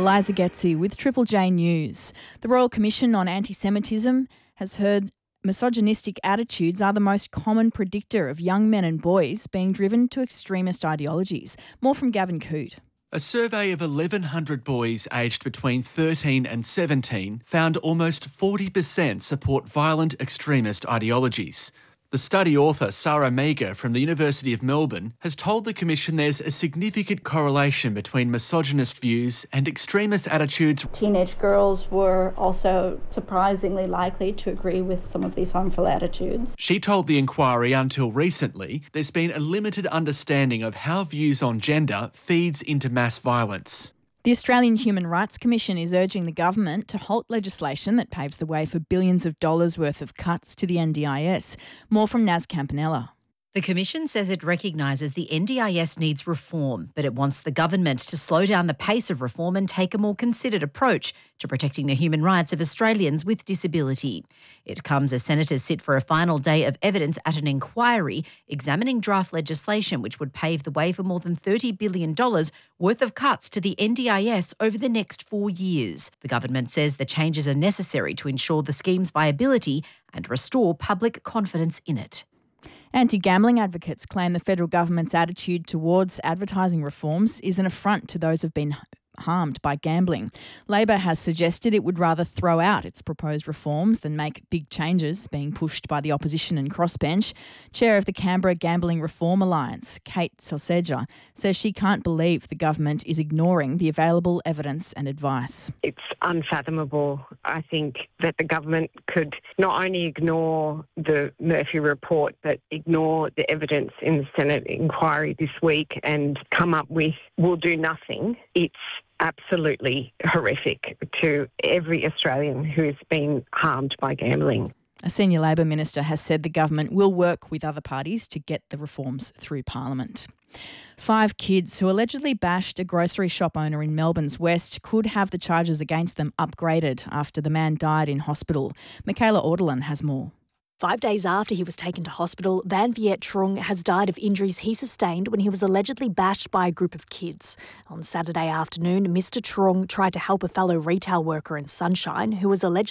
Eliza Getzi with Triple J News. The Royal Commission on Anti-Semitism has heard misogynistic attitudes are the most common predictor of young men and boys being driven to extremist ideologies. More from Gavin Coote. A survey of 1,100 boys aged between 13 and 17 found almost 40% support violent extremist ideologies. The study author, Sarah Meager from the University of Melbourne, has told the Commission there's a significant correlation between misogynist views and extremist attitudes. Teenage girls were also surprisingly likely to agree with some of these harmful attitudes. She told the inquiry until recently there's been a limited understanding of how views on gender feeds into mass violence. The Australian Human Rights Commission is urging the government to halt legislation that paves the way for billions of dollars worth of cuts to the NDIS. More from Naz Campanella. The Commission says it recognises the NDIS needs reform, but it wants the government to slow down the pace of reform and take a more considered approach to protecting the human rights of Australians with disability. It comes as senators sit for a final day of evidence at an inquiry examining draft legislation which would pave the way for more than $30 billion worth of cuts to the NDIS over the next 4 years. The government says the changes are necessary to ensure the scheme's viability and restore public confidence in it. Anti-gambling advocates claim the federal government's attitude towards advertising reforms is an affront to those who've been harmed by gambling. Labor has suggested it would rather throw out its proposed reforms than make big changes, being pushed by the opposition and crossbench. Chair of the Canberra Gambling Reform Alliance, Kate Salseja, says she can't believe the government is ignoring the available evidence and advice. It's unfathomable, I think, that the government could not only ignore the Murphy report but ignore the evidence in the Senate inquiry this week and come up with "we'll do nothing." It's absolutely horrific to every Australian who has been harmed by gambling. A senior Labor minister has said the government will work with other parties to get the reforms through Parliament. 5 kids who allegedly bashed a grocery shop owner in Melbourne's West could have the charges against them upgraded after the man died in hospital. Michaela Ordelin has more. 5 days after he was taken to hospital, Van Viet Trung has died of injuries he sustained when he was allegedly bashed by a group of kids. On Saturday afternoon, Mr Trung tried to help a fellow retail worker in Sunshine who was allegedly